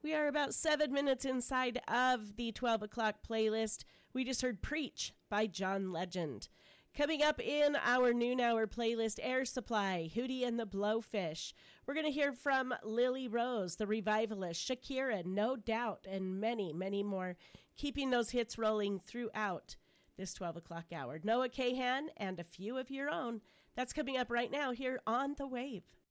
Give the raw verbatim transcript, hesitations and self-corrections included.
We are about seven minutes inside of the twelve o'clock playlist. We just heard Preach by John Legend. Coming up in our noon hour playlist, Air Supply, Hootie and the Blowfish. We're going to hear from Lily Rose, the Revivalist, Shakira, No Doubt, and many, many more, keeping those hits rolling throughout this twelve o'clock hour. Noah Kahan and a few of your own. That's coming up right now here on The Wave.